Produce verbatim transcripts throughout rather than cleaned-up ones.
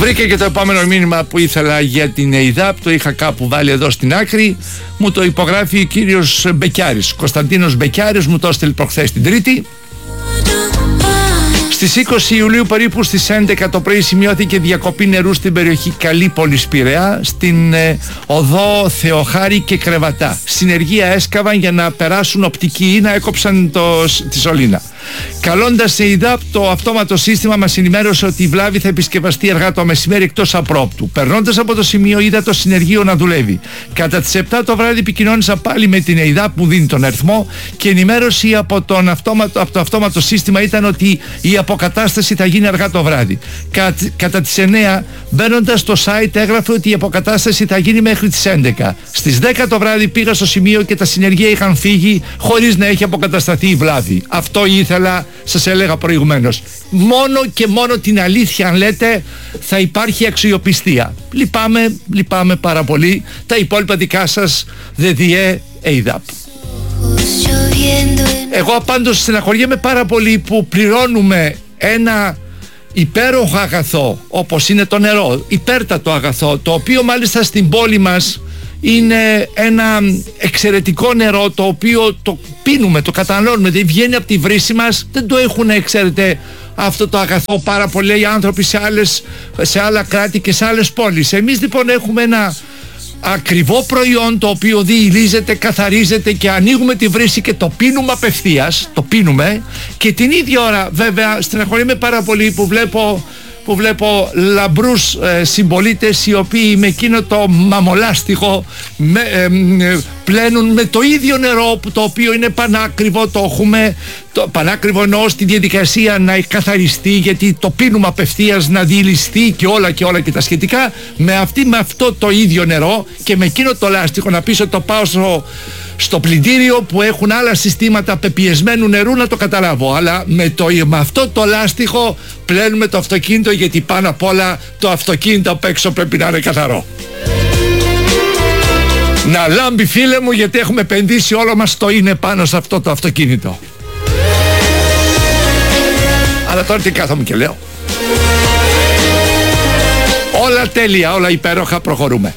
Βρήκα και το επόμενο μήνυμα που ήθελα για την ΕΙΔΑΠ, το είχα κάπου βάλει εδώ στην άκρη. Μου το υπογράφει ο κύριος Μπεκιάρης, Κωνσταντίνος Μπεκιάρης, μου το έστειλε προχθές την Τρίτη. Στις είκοσι Ιουλίου περίπου στις έντεκα το πρωί σημειώθηκε διακοπή νερού στην περιοχή Καλύπολης Πειραιά, στην ε, οδό Θεοχάρη και Κρεβατά. Συνεργεία έσκαβαν για να περάσουν οπτική ή να έκοψαν το, τη σωλήνα. Καλώντας σε ΕΙΔΑΠ, το αυτόματο σύστημα μας ενημέρωσε ότι η βλάβη θα επισκευαστεί αργά το μεσημέρι εκτός απρόπτου. Περνώντας από το σημείο, είδα το συνεργείο να δουλεύει. Κατά τις επτά το βράδυ επικοινώνησα πάλι με την ΕΙΔΑΠ που δίνει τον αριθμό και η ενημέρωση από, τον αυτόματο, από το αυτόματο σύστημα ήταν ότι η αποκατάσταση θα γίνει αργά το βράδυ. Κα, κατά τις εννέα, μπαίνοντας στο site, έγραφε ότι η αποκατάσταση θα γίνει μέχρι τις έντεκα. Στις δέκα το βράδυ πήγα στο σημείο και τα συνεργεία είχαν φύγει χωρίς να έχει αποκατασταθεί η βλάβη. Αυτό ήθελα, σας έλεγα προηγουμένως. Μόνο και μόνο την αλήθεια, αν λέτε, θα υπάρχει αξιοπιστία. Λυπάμαι, λυπάμαι πάρα πολύ. Τα υπόλοιπα δικά σας, ΔΔΕ ΕΙΔΑΠ. Εγώ πάντως στεναχωριέμαι πάρα πολύ που πληρώνουμε ένα υπέροχο αγαθό όπως είναι το νερό, υπέρτατο αγαθό, το οποίο μάλιστα στην πόλη μας είναι ένα εξαιρετικό νερό, το οποίο το πίνουμε, το καταναλώνουμε, δεν βγαίνει από τη βρύση μας. Δεν το έχουν, ξέρετε, αυτό το αγαθό πάρα πολλοί άνθρωποι σε, άλλες, σε άλλα κράτη και σε άλλες πόλεις. Εμείς λοιπόν έχουμε ένα ακριβό προϊόν το οποίο διηλίζεται, καθαρίζεται και ανοίγουμε τη βρύση και το πίνουμε απευθείας, το πίνουμε, και την ίδια ώρα βέβαια στεναχωρείμαι πάρα πολύ που βλέπω που βλέπω λαμπρούς ε, συμπολίτες οι οποίοι με εκείνο το μαμολάστιχο με, ε, ε, πλένουν με το ίδιο νερό που το οποίο είναι πανάκριβο, το έχουμε το, πανάκριβο εννοώ στη διαδικασία να καθαριστεί, γιατί το πίνουμε απευθείας, να διηλιστεί και όλα και όλα και τα σχετικά, με, αυτή, με αυτό το ίδιο νερό και με εκείνο το λάστιχο να πίσω το πάω στο, στο πλυντήριο που έχουν άλλα συστήματα πεπιεσμένου νερού να το καταλάβω, αλλά με, το, με αυτό το λάστιχο πλένουμε το αυτοκίνητο, γιατί πάνω απ' όλα το αυτοκίνητο απ' έξω πρέπει να είναι καθαρό. Να λάμπει, φίλε μου, γιατί έχουμε επενδύσει όλο μας το είναι πάνω σε αυτό το αυτοκίνητο. Αλλά τώρα τι κάθομαι και λέω. Όλα τέλεια, όλα υπέροχα, προχωρούμε.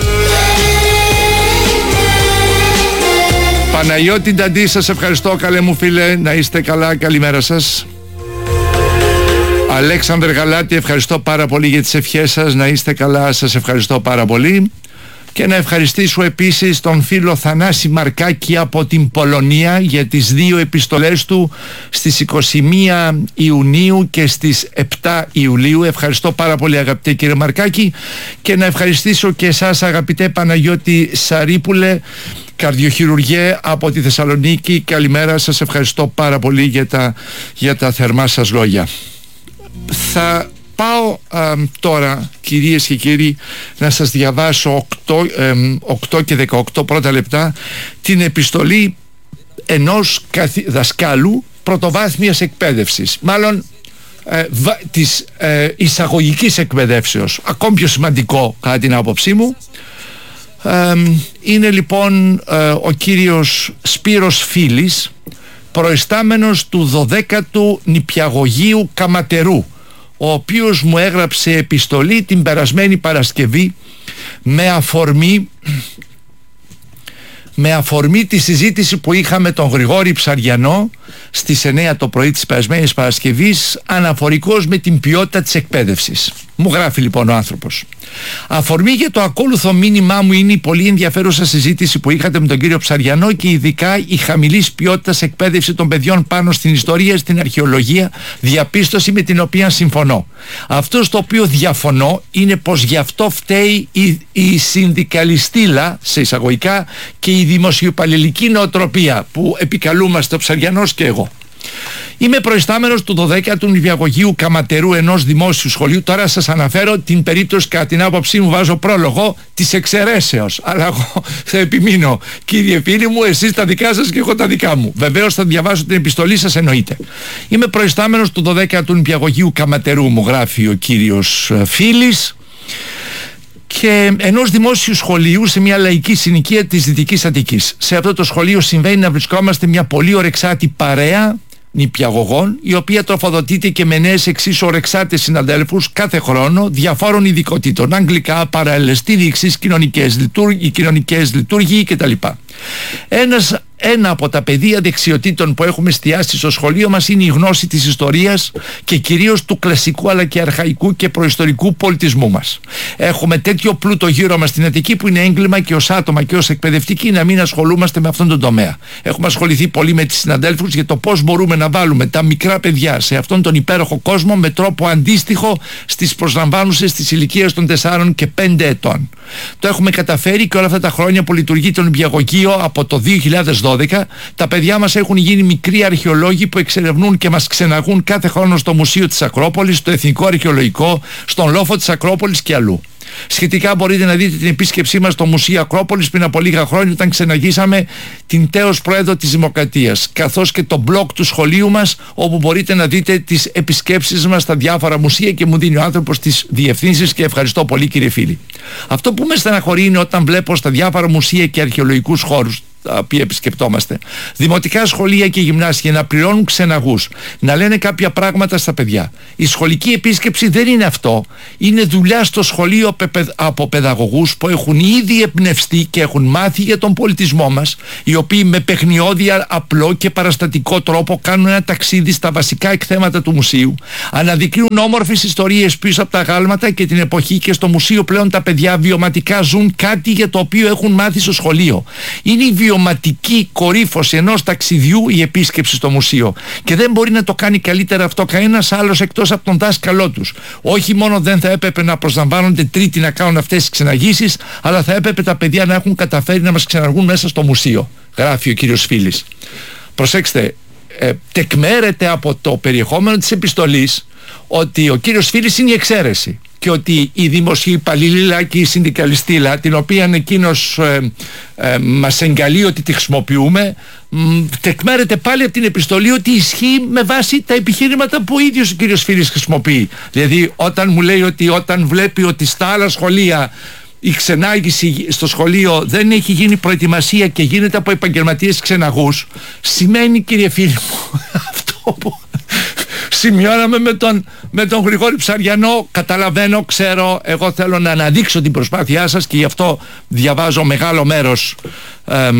Παναγιώτη Νταντή, σας ευχαριστώ, καλέ μου φίλε, να είστε καλά, καλημέρα σας. Αλέξανδρε Γαλάτη, ευχαριστώ πάρα πολύ για τις ευχές σας, να είστε καλά, σας ευχαριστώ πάρα πολύ. Και να ευχαριστήσω επίσης τον φίλο Θανάση Μαρκάκη από την Πολωνία για τις δύο επιστολές του στις είκοσι μία Ιουνίου και στις επτά Ιουλίου. Ευχαριστώ πάρα πολύ, αγαπητέ κύριε Μαρκάκη, και να ευχαριστήσω και εσάς, αγαπητέ Παναγιώτη Σαρίπουλε, καρδιοχειρουργέ από τη Θεσσαλονίκη. Καλημέρα, σας ευχαριστώ πάρα πολύ για τα, για τα θερμά σας λόγια. Θα πάω α, τώρα, κυρίες και κύριοι, να σας διαβάσω οκτώ και δεκαοκτώ πρώτα λεπτά την επιστολή ενός καθη, δασκάλου πρωτοβάθμιας εκπαίδευσης, μάλλον ε, βα, της ε, εισαγωγικής εκπαιδεύσεως, ακόμη πιο σημαντικό κατά την άποψή μου. Ε, είναι λοιπόν ε, ο κύριος Σπύρος Φίλης, προϊστάμενος του δωδέκατου νηπιαγωγείου Καματερού, ο οποίος μου έγραψε επιστολή την περασμένη Παρασκευή με αφορμή με αφορμή τη συζήτηση που είχαμε τον Γρηγόρη Ψαριανό στις εννέα το πρωί της περασμένης Παρασκευής, αναφορικώς με την ποιότητα της εκπαίδευσης. Μου γράφει λοιπόν ο άνθρωπος: αφορμή για το ακόλουθο μήνυμά μου είναι η πολύ ενδιαφέρουσα συζήτηση που είχατε με τον κύριο Ψαριανό και ειδικά η χαμηλής ποιότητας εκπαίδευση των παιδιών πάνω στην ιστορία, στην αρχαιολογία, διαπίστωση με την οποία συμφωνώ. Αυτό στο οποίο διαφωνώ είναι πως γι' αυτό φταίει η, η συνδικαλιστήλα, σε εισαγωγικά, και η δημοσιοπαλληλική νοοτροπία που επικαλούμαστε ο Ψαριανός και εγώ. Είμαι προϊστάμενος του δωδέκατου νηπιαγωγείου Καματερού, ενός δημόσιου σχολείου. Τώρα σας αναφέρω την περίπτωση, κατά την άποψή μου, βάζω πρόλογο, της εξαιρέσεως. Αλλά εγώ θα επιμείνω, κύριε φίλοι μου, εσείς τα δικά σας και εγώ τα δικά μου. Βεβαίως θα διαβάσω την επιστολή σας, εννοείται. Είμαι προϊστάμενος του δωδέκατου νηπιαγωγείου Καματερού, μου γράφει ο κύριος Φίλης, και ενός δημόσιου σχολείου σε μια λαϊκή συνοικία της Δυτικής Αττικής. Σε αυτό το σχολείο συμβαίνει να βρισκόμαστε μια πολύ ορεξάτη παρέα, νηπιαγωγών, η οποία τροφοδοτείται και με νέες εξίσου ορεξάτες συναδέλφους κάθε χρόνο διαφόρων ειδικοτήτων, αγγλικά, παραελεστήριξης, κοινωνικές, λειτουργ... κοινωνικές λειτουργοί κτλ. Ένας Ένα από τα πεδία δεξιοτήτων που έχουμε εστιάσει στο σχολείο μας είναι η γνώση της ιστορίας και κυρίως του κλασικού αλλά και αρχαϊκού και προϊστορικού πολιτισμού μας. Έχουμε τέτοιο πλούτο γύρω μας στην Αττική που είναι έγκλημα και ως άτομα και ως εκπαιδευτικοί να μην ασχολούμαστε με αυτόν τον τομέα. Έχουμε ασχοληθεί πολύ με τις συναδέλφους για το πώς μπορούμε να βάλουμε τα μικρά παιδιά σε αυτόν τον υπέροχο κόσμο με τρόπο αντίστοιχο στις προσλαμβάνουσες της ηλικίας των τεσσάρων και πέντε ετών. Το έχουμε καταφέρει και όλα αυτά τα χρόνια που λειτουργεί το νηπιαγωγείο από το δύο χιλιάδες δώδεκα, τα παιδιά μας έχουν γίνει μικροί αρχαιολόγοι που εξερευνούν και μας ξεναγούν κάθε χρόνο στο Μουσείο της Ακρόπολης, στο Εθνικό Αρχαιολογικό, στον λόφο της Ακρόπολης και αλλού. Σχετικά μπορείτε να δείτε την επίσκεψή μας στο Μουσείο Ακρόπολης πριν από λίγα χρόνια, όταν ξεναγήσαμε την τέως πρόεδρο της Δημοκρατίας, καθώς και το blog του σχολείου μας, όπου μπορείτε να δείτε τις επισκέψεις μας στα διάφορα μουσεία και μου δίνει ο άνθρωπος τις διευθύνσεις και ευχαριστώ πολύ, κύριε φίλοι. Αυτό που με στεναχωρεί είναι όταν βλέπω στα διάφορα μουσεία και αρχαιολογικούς χώρους τα οποία επισκεπτόμαστε, δημοτικά σχολεία και γυμνάσια να πληρώνουν ξεναγούς, να λένε κάποια πράγματα στα παιδιά. Η σχολική επίσκεψη δεν είναι αυτό. Είναι δουλειά στο σχολείο από παιδαγωγούς που έχουν ήδη εμπνευστεί και έχουν μάθει για τον πολιτισμό μας, οι οποίοι με παιχνιώδη, απλό και παραστατικό τρόπο κάνουν ένα ταξίδι στα βασικά εκθέματα του μουσείου, αναδεικνύουν όμορφες ιστορίες πίσω από τα γάλματα και την εποχή, και στο μουσείο πλέον τα παιδιά βιωματικά ζουν κάτι για το οποίο έχουν μάθει στο σχολείο. Είναι η βιωματική κορύφωση ενός ταξιδιού η επίσκεψη στο μουσείο, και δεν μπορεί να το κάνει καλύτερα αυτό κανένας άλλος εκτός από τον δάσκαλό τους. Όχι μόνο δεν θα έπρεπε να προσλαμβάνονται τρίτη να κάνουν αυτές τις ξεναγήσεις, αλλά θα έπρεπε τα παιδιά να έχουν καταφέρει να μας ξεναγούν μέσα στο μουσείο, γράφει ο κύριος Φίλης. Προσέξτε, ε, τεκμέρεται από το περιεχόμενο της επιστολής ότι ο κύριος Φίλης είναι η εξαίρεση και ότι η δημοσιοϊπαλλήλα και η συνδικαλιστήλα, την οποία εκείνος ε, ε, μας εγκαλεί ότι τη χρησιμοποιούμε, μ, τεκμέρεται πάλι από την επιστολή ότι ισχύει με βάση τα επιχείρηματα που ο ίδιος ο κύριος Φίλης χρησιμοποιεί. Δηλαδή όταν μου λέει ότι όταν βλέπει ότι στα άλλα σχολεία η ξενάγηση στο σχολείο δεν έχει γίνει προετοιμασία και γίνεται από επαγγελματίες ξεναγούς, σημαίνει, κύριε φίλοι μου, αυτό που σημειώναμε με τον, με τον Γρηγόρη Ψαριανό. Καταλαβαίνω, ξέρω, εγώ θέλω να αναδείξω την προσπάθειά σας και γι' αυτό διαβάζω μεγάλο μέρος ε,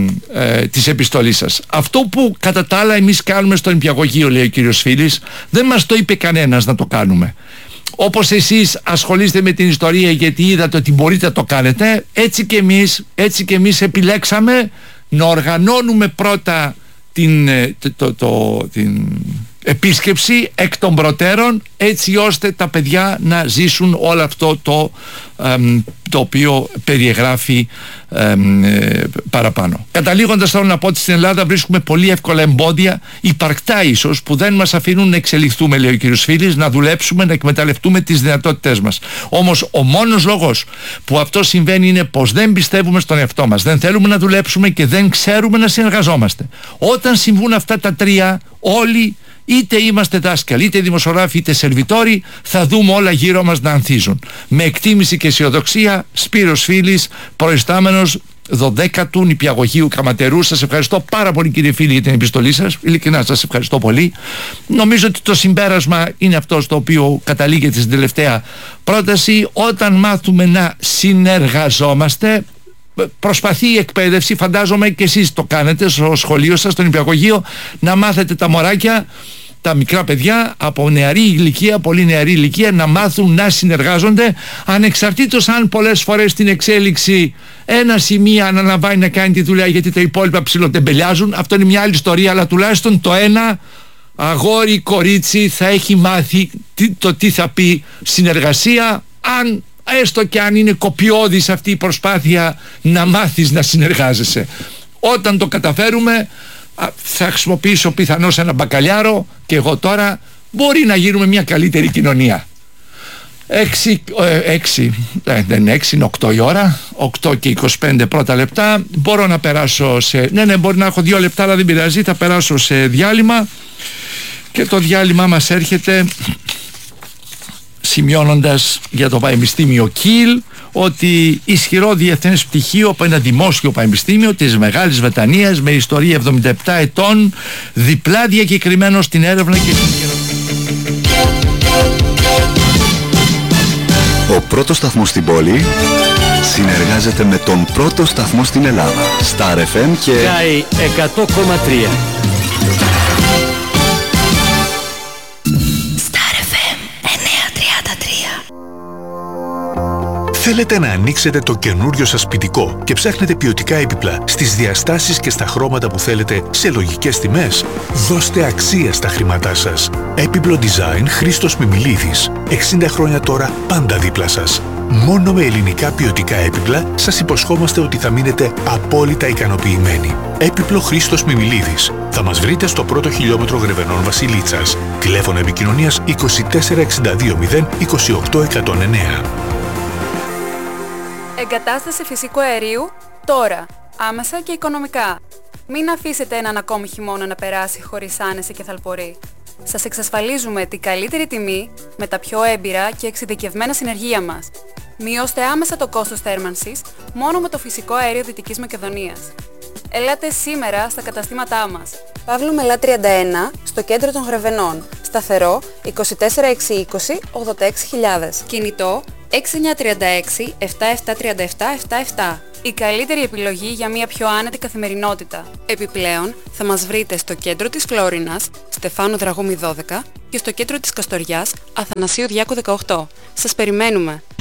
ε, της επιστολής σας. Αυτό που κατά τα άλλα εμείς κάνουμε στο νηπιαγωγείο, λέει ο κύριος Φίλης, δεν μας το είπε κανένας να το κάνουμε. Όπως εσείς ασχολείστε με την ιστορία γιατί είδατε ότι μπορείτε να το κάνετε, έτσι και εμείς, έτσι και εμείς επιλέξαμε να οργανώνουμε πρώτα την, το, το, το, την επίσκεψη εκ των προτέρων, έτσι ώστε τα παιδιά να ζήσουν όλο αυτό το, εμ, το οποίο περιεγράφει εμ, ε, παραπάνω. Καταλήγοντας, θέλω να πω ότι στην Ελλάδα βρίσκουμε πολύ εύκολα εμπόδια, υπαρκτά ίσως, που δεν μας αφήνουν να εξελιχθούμε, λέει ο κύριος Φίλης, να δουλέψουμε, να εκμεταλλευτούμε τις δυνατότητές μας. Όμως ο μόνος λόγος που αυτό συμβαίνει είναι πως δεν πιστεύουμε στον εαυτό μας, δεν θέλουμε να δουλέψουμε και δεν ξέρουμε να συνεργαζόμαστε. Όταν συμβούν αυτά τα τρία, όλοι, είτε είμαστε δάσκαλοι, είτε δημοσιογράφοι, είτε σερβιτόροι, θα δούμε όλα γύρω μας να ανθίζουν. Με εκτίμηση και αισιοδοξία, Σπύρος Φίλης, προϊστάμενος δωδέκατου νηπιαγωγείου Καματερού. Σας ευχαριστώ πάρα πολύ, κύριε Φίλη, για την επιστολή σας. Ειλικρινά σας ευχαριστώ πολύ. Νομίζω ότι το συμπέρασμα είναι αυτό στο οποίο καταλήγεται στην τελευταία πρόταση. Όταν μάθουμε να συνεργαζόμαστε, προσπαθεί η εκπαίδευση, φαντάζομαι και εσείς το κάνετε στο σχολείο σας, στο νηπιαγωγείο, να μάθετε τα μωράκια, τα μικρά παιδιά από νεαρή ηλικία, πολύ νεαρή ηλικία, να μάθουν να συνεργάζονται, ανεξαρτήτως αν πολλές φορές στην εξέλιξη ένα σημείο αναλαμβάνει να κάνει τη δουλειά γιατί τα υπόλοιπα ψιλοτεμπελιάζουν. Αυτό είναι μια άλλη ιστορία, αλλά τουλάχιστον το ένα αγόρι κορίτσι θα έχει μάθει το τι θα πει συνεργασία, αν έστω και αν είναι κοπιώδης αυτή η προσπάθεια να μάθεις να συνεργάζεσαι. Όταν το καταφέρουμε, θα χρησιμοποιήσω πιθανώς ένα μπακαλιάρο και εγώ τώρα, μπορεί να γίνουμε μια καλύτερη κοινωνία. Έξι, έξι, δεν είναι έξι, είναι οκτώ η ώρα, οκτώ και είκοσι πέντε πρώτα λεπτά. Μπορώ να περάσω σε, ναι ναι μπορεί να έχω δύο λεπτά, αλλά δεν πειράζει, θα περάσω σε διάλειμμα και το διάλειμμα μας έρχεται σημειώνοντας για το Πανεπιστήμιο Κιλ ότι ισχυρό διεθνές πτυχίο από ένα δημόσιο πανεπιστήμιο της Μεγάλης Βρετανίας με ιστορία εβδομήντα επτά ετών, διπλά διακεκριμένο στην έρευνα και στην καινοτομία. Ο πρώτος σταθμός στην πόλη συνεργάζεται με τον πρώτο σταθμό στην Ελλάδα, Star εφ εμ και Sky εκατό κόμμα τρία. Star εφ εμ εννιακόσια τριάντα τρία. Θέλετε να ανοίξετε το καινούριο σας σπιτικό και ψάχνετε ποιοτικά έπιπλα στις διαστάσεις και στα χρώματα που θέλετε σε λογικές τιμές? Δώστε αξία στα χρήματά σας. Έπιπλο Design Χρήστος Μιμιλίδης. εξήντα χρόνια τώρα πάντα δίπλα σας. Μόνο με ελληνικά ποιοτικά έπιπλα σας υποσχόμαστε ότι θα μείνετε απόλυτα ικανοποιημένοι. Έπιπλο Χρήστος Μιμιλίδης. Θα μας βρείτε στο πρώτο χιλιόμετρο Γρεβενών Βασιλίτσας. Τηλέφωνο επικοινωνίας είκοσι τέσσερα εξήντα δύο μηδέν είκοσι οκτώ εκατόν εννέα. Εγκατάσταση φυσικού αερίου τώρα, άμεσα και οικονομικά. Μην αφήσετε έναν ακόμη χειμώνα να περάσει χωρίς άνεση και θαλπορή. Σας εξασφαλίζουμε την καλύτερη τιμή με τα πιο έμπειρα και εξειδικευμένα συνεργεία μας. Μειώστε άμεσα το κόστος θέρμανσης μόνο με το φυσικό αέριο Δυτικής Μακεδονίας. Ελάτε σήμερα στα καταστήματά μας. Παύλου Μελά τριάντα ένα, στο κέντρο των Γρεβενών. Σταθερό είκοσι τέσσερα εξακόσια είκοσι ογδόντα έξι χιλιάδες. Κινητό έξι εννιά τρία έξι επτά επτά τρία επτά επτά επτά. Η καλύτερη επιλογή για μια πιο άνετη καθημερινότητα. Επιπλέον, θα μας βρείτε στο κέντρο της Φλόρινας, Στεφάνου Δραγούμη δώδεκα και στο κέντρο της Καστοριάς, Αθανασίου Διάκου δεκαοκτώ. Σας περιμένουμε!